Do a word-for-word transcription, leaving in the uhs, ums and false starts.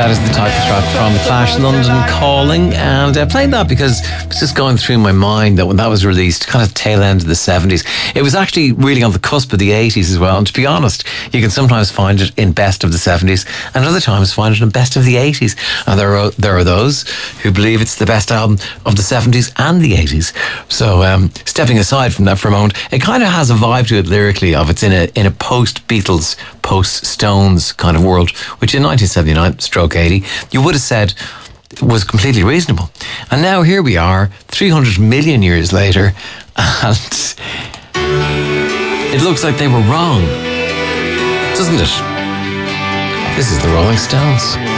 That is the title track from The Clash, London Calling, and I played that because it was just going through my mind that when that was released, kind of tail end of the seventies, it was actually really on the cusp of the eighties as well. And to be honest, you can sometimes find it in best of the seventies and other times find it in best of the eighties. And there are there are those who believe it's the best album of the seventies and the eighties. So um, stepping aside from that for a moment, it kind of has a vibe to it lyrically of it's in a in a post Beatles, post Stones kind of world, which in nineteen seventy-nine stroke eighty you would have said was completely reasonable. And now here we are three hundred million years later, and it looks like they were wrong, doesn't it? This is the Rolling Stones.